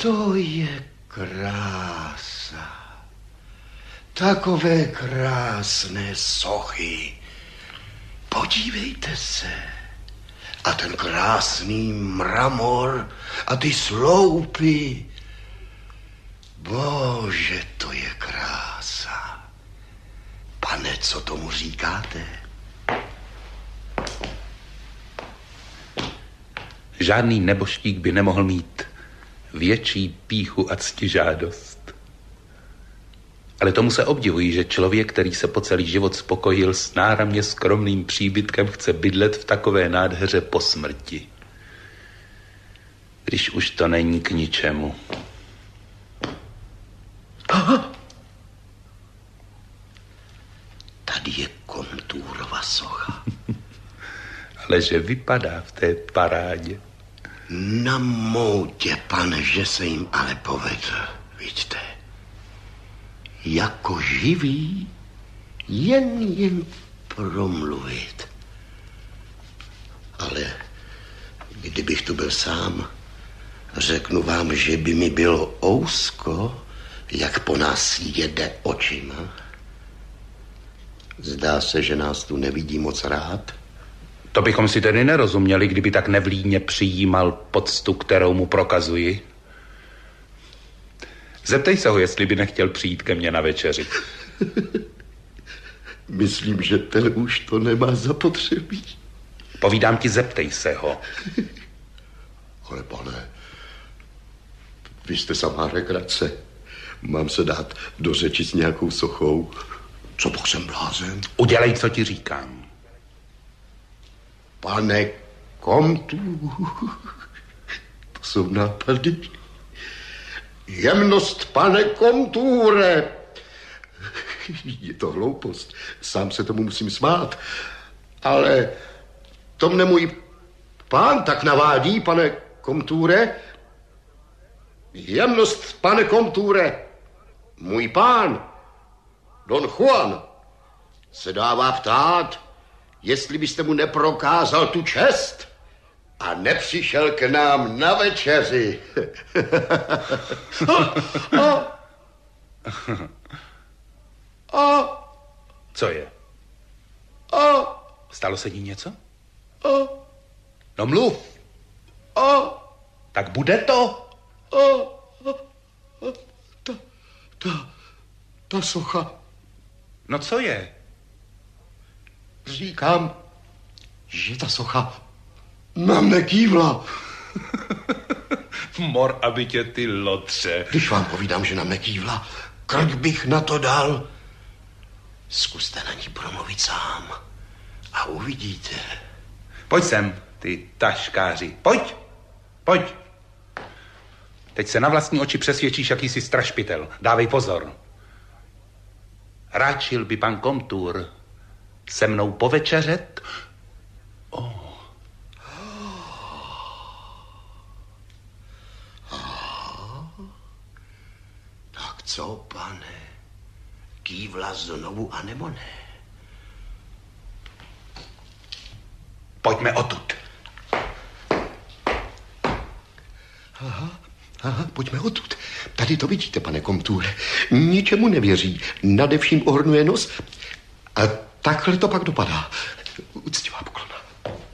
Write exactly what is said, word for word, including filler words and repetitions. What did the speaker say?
To je krása. Takové krásné sochy. Podívejte se. A ten krásný mramor a ty sloupy. Bože, to je krása. Pane, co tomu říkáte? Žádný nebožtík by nemohl mít větší pýchu a ctižádost. Ale tomu se obdivují, že člověk, který se po celý život spokojil s náramně skromným příbytkem, chce bydlet v takové nádheře po smrti. Když už to není k ničemu. Aha. Tady je Komturova socha. Ale že vypadá v té parádě. Na moutě, pane, že se jim ale povedl, vidíte. Jako živý, jen jen promluvit. Ale kdybych tu byl sám, řeknu vám, že by mi bylo ousko, jak po nás jede očima. Zdá se, že nás tu nevidí moc rád. To bychom si tedy nerozuměli, kdyby tak nevlídně přijímal poctu, kterou mu prokazuji. Zeptej se ho, jestli by nechtěl přijít ke mně na večeři. Myslím, že ten už to nemá zapotřebí. Povídám ti, zeptej se ho. Ale pane, vy jste samá regrace. Mám se dát do řeči s nějakou sochou. Co pak jsem blázen? Udělej, co ti říkám. Pane Komtu, to jsou nápady. Jemnost, pane Komture. Je to hloupost, sám se tomu musím smát, ale to mne můj pán tak navádí, pane Komture. Jemnost, pane Komture, můj pán, Don Juan, se dává ptát, jestli byste mu neprokázal tu čest a nepřišel k nám na večeři. a, a, a, Co je? A, Stalo se jí něco? A, No mluv. A, Tak bude to. A, a, a, ta, ta, ta socha. No co je? Říkám, že ta socha nám nekývla. Mor, aby tě ty lotře. Když vám povídám, že nám nekývla, krk bych na to dal. Zkuste na ní promluvit sám a uvidíte. Pojď sem, ty taškáři. Pojď, pojď. Teď se na vlastní oči přesvědčíš, jaký jsi strašpitel. Dávej pozor. Ráčil by pan Komtur se mnou povečeřet? Oh. Oh. Tak co, pane? Kývla znovu, anebo ne? Pojďme odtud. Aha, aha, pojďme odtud. Tady to vidíte, pane Komture. Ničemu nevěří, nadevším ohrnuje nos a takhle to pak dopadá. Uctivá